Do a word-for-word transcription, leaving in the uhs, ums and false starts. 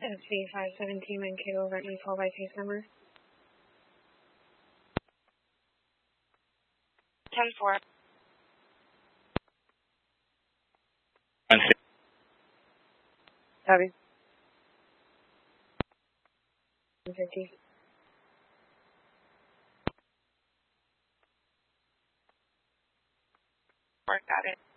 S V five seventeen one K over at my call by case number. ten four. Copy. fifty. Got it.